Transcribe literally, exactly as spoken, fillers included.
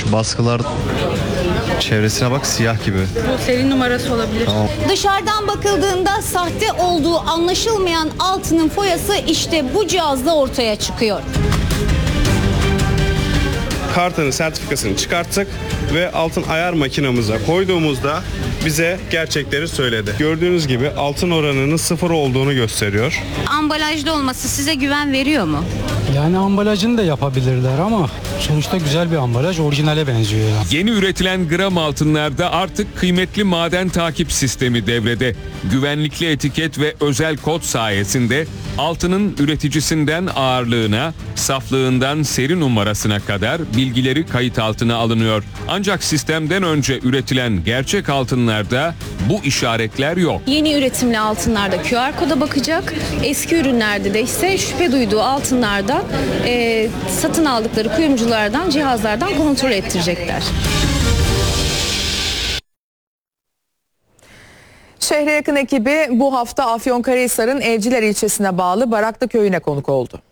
Şu baskılar çevresine bak, siyah gibi. Bu seri numarası olabilir. Tamam. Dışarıdan bakıldığında sahte olduğu anlaşılmayan altının foyası işte bu cihazla ortaya çıkıyor. Kartının sertifikasını çıkarttık ve altın ayar makinamıza koyduğumuzda bize gerçekleri söyledi. Gördüğünüz gibi altın oranının sıfır olduğunu gösteriyor. Ambalajlı olması size güven veriyor mu? Yani ambalajını da yapabilirler ama sonuçta güzel bir ambalaj, orijinale benziyor yani. Yeni üretilen gram altınlarda artık kıymetli maden takip sistemi devrede. Güvenlikli etiket ve özel kod sayesinde altının üreticisinden ağırlığına, saflığından seri numarasına kadar bilgileri kayıt altına alınıyor. Ancak sistemden önce üretilen gerçek altınlarda bu işaretler yok. Yeni üretimli altınlarda Q R koda bakacak. Eski ürünlerde de ise şüphe duyduğu altınlarda e, satın aldıkları kuyumculardan, cihazlardan kontrol ettirecekler. Şehre yakın ekibi bu hafta Afyonkarahisar'ın Evciler ilçesine bağlı Baraklı köyüne konuk oldu.